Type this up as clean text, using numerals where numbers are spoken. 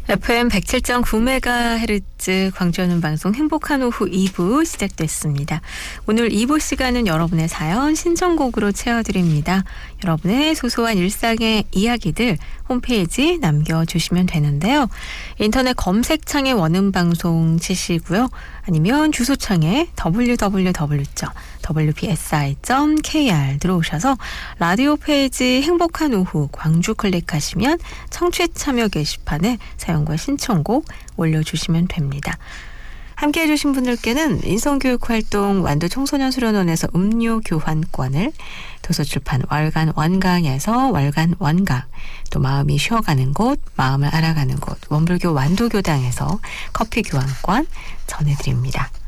FM 107.9MHz 광주하는 방송 행복한 오후 2부 시작됐습니다. 오늘 2부 시간은 여러분의 사연 신청곡으로 채워드립니다. 여러분의 소소한 일상의 이야기들 홈페이지 남겨주시면 되는데요. 인터넷 검색창에 원음방송 치시고요. 아니면 주소창에 www.wbsi.kr 들어오셔서 라디오 페이지 행복한 오후 광주 클릭하시면 청취 참여 게시판에 사연과 신청곡 올려주시면 됩니다. 함께해 주신 분들께는 인성교육활동 완도 청소년 수련원에서 음료 교환권을, 도서출판 월간 원강에서 월간 원강, 또 마음이 쉬어가는 곳, 마음을 알아가는 곳 원불교 완도교당에서 커피 교환권 전해드립니다.